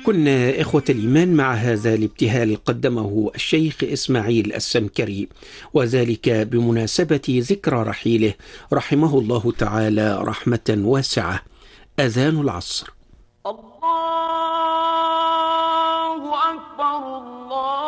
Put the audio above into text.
كنا إخوة الإيمان مع هذا الابتهال قدمه الشيخ إسماعيل السمكري، وذلك بمناسبة ذكرى رحيله رحمه الله تعالى رحمة واسعة. أذان العصر. الله أكبر الله